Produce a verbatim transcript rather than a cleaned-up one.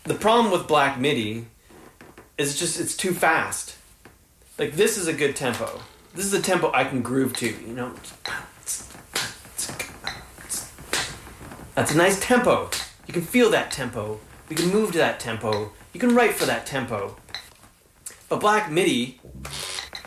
the problem with Black MIDI is just it's too fast. Like, this is a good tempo. This is a tempo I can groove to, you know? That's a nice tempo. You can feel that tempo. You can move to that tempo. You can write for that tempo. But Black MIDI